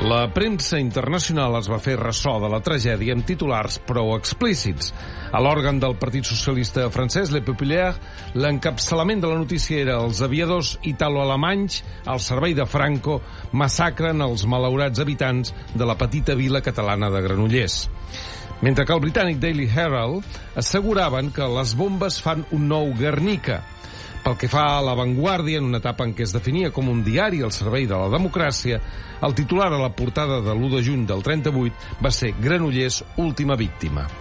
La premsa internacional es va fer ressò de la tragèdia amb titulars prou explícits. A l'òrgan del Partit Socialista francès, Le Populaire, l'encapçalament de la notícia era: els aviadors italo-alemanys al servei de Franco massacren els malaurats habitants de la petita vila catalana de Granollers. Mentre que el britànic Daily Herald asseguraven que les bombes fan un nou Guernica. Pel que fa a La Vanguardia, en una etapa en què es definia com un diari al servei de la democràcia, el titular a la portada de l'1 de juny del 38 va ser Granollers, última víctima.